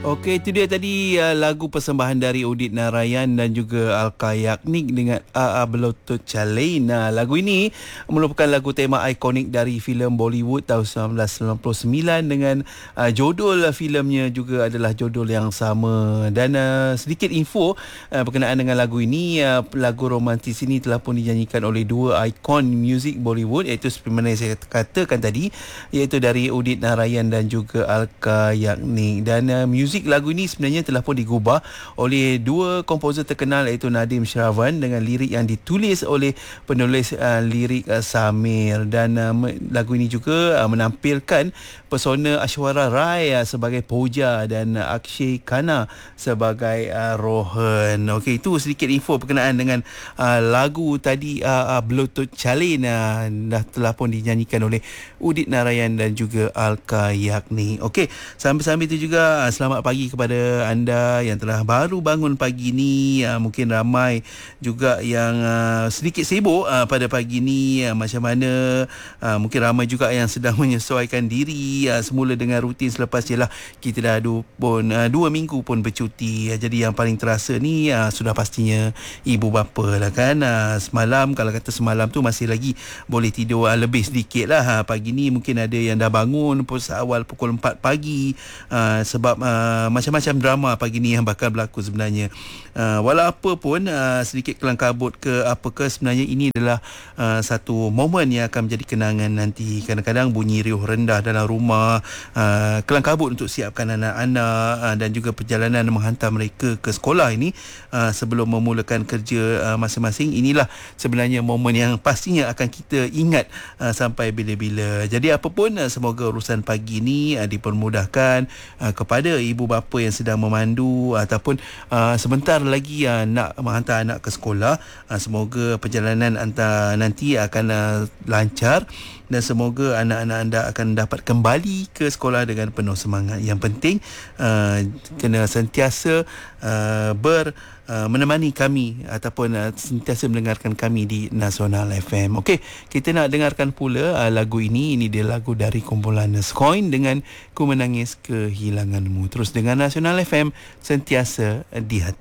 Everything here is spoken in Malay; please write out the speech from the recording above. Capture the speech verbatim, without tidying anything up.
Okey, itu dia tadi uh, lagu persembahan dari Udit Narayan dan juga Alka Yagnik dengan A A Belotut Calain. Nah, lagu ini merupakan lagu tema ikonik dari filem Bollywood tahun seribu sembilan ratus sembilan puluh sembilan dengan uh, judul filemnya juga adalah judul yang sama. Dan uh, sedikit info uh, berkenaan dengan lagu ini, uh, lagu romantis ini telah pun dinyanyikan oleh dua ikon muzik Bollywood, iaitu seperti mana saya katakan tadi, iaitu dari Udit Narayan dan juga Alka Yagnik. Dan uh, muzik Muzik lagu ini sebenarnya telah pun digubah oleh dua komposer terkenal, iaitu Nadim Shravan dengan lirik yang ditulis oleh penulis uh, lirik uh, Samir. Dan uh, lagu ini juga uh, menampilkan persona Aishwarya Rai uh, sebagai Pooja dan uh, Akshay Khanna sebagai uh, Rohan. Okey, itu sedikit info berkenaan dengan uh, lagu tadi, uh, uh, Belotut Calain, uh, dah telah pun dinyanyikan oleh Udit Narayan dan juga Alka Yagnik. Okey, sambil-sambil itu juga uh, selamat pagi kepada anda yang telah baru bangun pagi ni. Uh, mungkin ramai juga yang uh, sedikit sibuk uh, pada pagi ni. Uh, macam mana uh, mungkin ramai juga yang sedang menyesuaikan diri uh, semula dengan rutin selepas je lah kita dah dua, pun, uh, dua minggu pun bercuti. Uh, jadi yang paling terasa ni uh, sudah pastinya ibu bapa lah kan. Uh, semalam, kalau kata semalam tu masih lagi boleh tidur uh, lebih sedikit lah. Uh, pagi ni mungkin ada yang dah bangun pun awal pukul empat pagi uh, sebab uh, Uh, macam-macam drama pagi ni yang bakal berlaku sebenarnya. Uh, walau apa pun, uh, sedikit kelang kabut ke apakah, sebenarnya ini adalah uh, satu momen yang akan menjadi kenangan nanti. Kadang-kadang bunyi riuh rendah dalam rumah, uh, kelang kabut untuk siapkan anak-anak uh, dan juga perjalanan menghantar mereka ke sekolah ini uh, sebelum memulakan kerja uh, masing-masing. Inilah sebenarnya momen yang pastinya akan kita ingat uh, sampai bila-bila. Jadi apa pun, uh, semoga urusan pagi ni uh, dipermudahkan uh, kepada ibu bapa yang sedang memandu ataupun uh, sebentar lagi uh, nak menghantar anak ke sekolah. Uh, semoga perjalanan anda nanti akan uh, lancar dan semoga anak-anak anda akan dapat kembali ke sekolah dengan penuh semangat. Yang penting uh, kena sentiasa uh, ber Uh, menemani kami ataupun uh, sentiasa mendengarkan kami di Nasional F M. Okey, kita nak dengarkan pula uh, lagu ini. Ini dia lagu dari kumpulan Skoin dengan Ku Menangis Kehilanganmu. Terus dengan Nasional F M, sentiasa di hati.